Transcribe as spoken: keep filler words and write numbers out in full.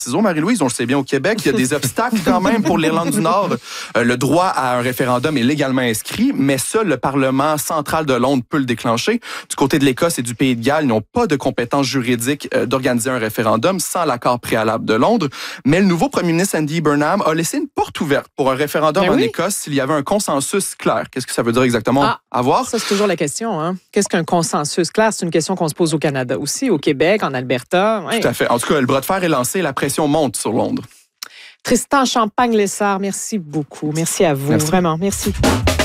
ciseaux, Marie-Louise, on le sait bien au Québec, il y a des obstacles quand même pour l'Irlande du Nord. Euh, le droit à un référendum est légalement inscrit, mais seul le Parlement central de Londres peut le déclencher. Du côté de l'Écosse et du Pays de Galles, ils n'ont pas de compétences juridiques euh, d'organiser un référendum sans l'accord préalable de Londres. Mais le nouveau premier ministre Andy Burnham a laissé une porte ouverte pour un référendum ben en oui. Écosse s'il y avait un consensus clair. Qu'est-ce que ça veut dire exactement? Ah, à voir. Ça, c'est toujours la question. Hein? Qu'est-ce qu'un consensus clair? C'est une question qu'on se pose au Canada aussi, au Québec, en Alberta. Ouais. Tout à fait. En tout cas, le bras de fer est lancé et la pression monte sur Londres. Tristan Champagne-Lessard, merci beaucoup. Merci à vous. Merci. Vraiment, merci.